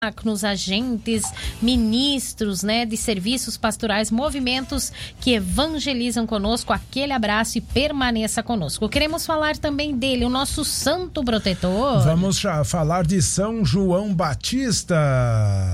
diáconos, agentes, ministros, de serviços pastorais, movimentos que evangelizam conosco. Aquele abraço e permaneça conosco. Queremos falar também dele, o nosso santo protetor. Vamos falar de São João Batista.